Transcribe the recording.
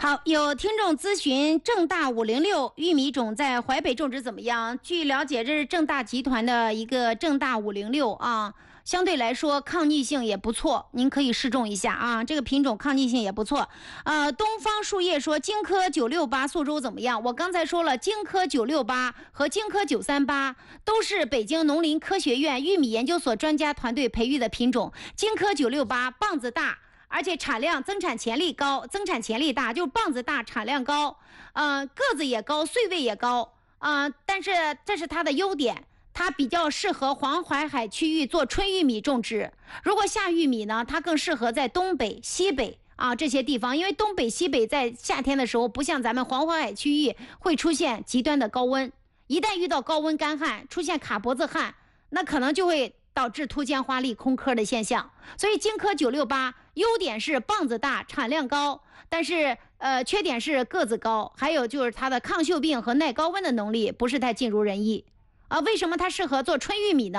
好，有听众咨询正大506玉米种在淮北种植怎么样？据了解，这是正大集团的一个正大506啊，相对来说抗逆性也不错，您可以试种一下啊。这个品种抗逆性也不错。东方树叶说金科968宿州怎么样？我刚才说了，金科968和金科938都是北京农林科学院玉米研究所专家团队培育的品种。金科968棒子大，而且产量增产潜力高，增产潜力大，就是棒子大，产量高，个子也高，穗位也高，但是这是它的优点，它比较适合黄淮海区域做春玉米种植。如果夏玉米呢，它更适合在东北、西北这些地方，因为东北、西北在夏天的时候，不像咱们黄淮海区域会出现极端的高温，一旦遇到高温干旱，出现卡脖子旱，那可能就会导致秃尖花粒空壳的现象。所以金科968优点是棒子大，产量高，但是缺点是个子高，还有就是它的抗锈病和耐高温的能力不是太尽如人意为什么它适合做春玉米呢？